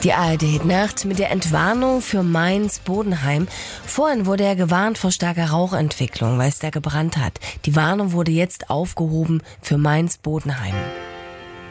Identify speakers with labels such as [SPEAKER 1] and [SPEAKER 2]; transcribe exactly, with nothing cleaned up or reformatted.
[SPEAKER 1] Die A R D-Nacht mit der Entwarnung für Mainz-Bodenheim. Vorhin wurde ja gewarnt vor starker Rauchentwicklung, weil es da gebrannt hat. Die Warnung wurde jetzt aufgehoben für Mainz-Bodenheim.